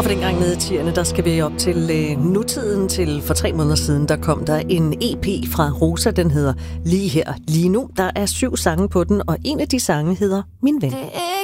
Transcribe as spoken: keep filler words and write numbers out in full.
for dengang nede i tierne, der skal vi op til øh, nutiden. Til for tre måneder siden, der kom der en E P fra Rosa, den hedder Lige her, lige nu. Der er syv sange på den, og en af de sange hedder Min ven.